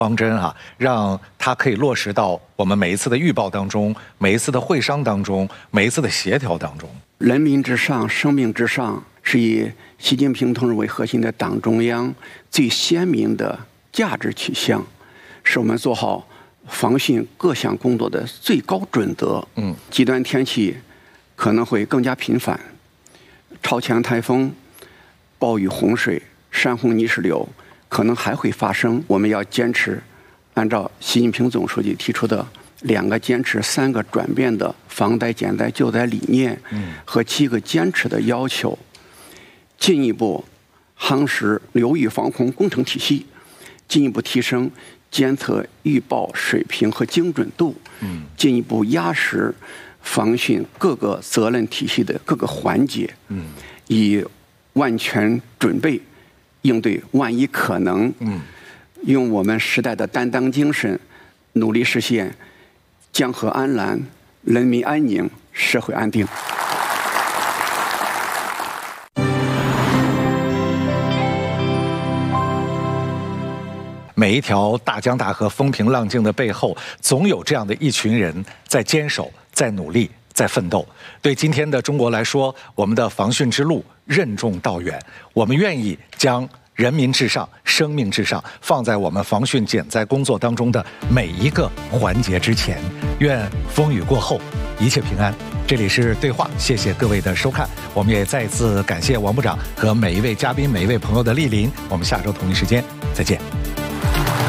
方针啊，让它可以落实到我们每一次的预报当中，每一次的会商当中，每一次的协调当中。 人民至上，生命至上，是以习近平同志为核心的党中央最鲜明的价值取向，是我们做好防汛各项工作的最高准则。极端天气可能会更加频繁，超强台风、暴雨、洪水、山洪、泥石流可能还会发生。我们要坚持按照习近平总书记提出的2个坚持、3个转变的防灾、减灾、救灾理念和7个坚持的要求，进一步夯实流域防控工程体系，进一步提升监测预报水平和精准度，进一步压实防汛各个责任体系的各个环节，以万全准备应对万一可能，用我们时代的担当精神，努力实现江河安澜、人民安宁、社会安定。 每一条大江大河风平浪静的背后，总有这样的一群人在坚守、在努力、在奋斗。对今天的中国来说，我们的防汛之路任重道远，我们愿意将人民至上、生命至上放在我们防汛减灾工作当中的每一个环节之前。愿风雨过后一切平安。这里是对话，谢谢各位的收看。我们也再次感谢王部长和每一位嘉宾、每一位朋友的莅临。我们下周同一时间再见。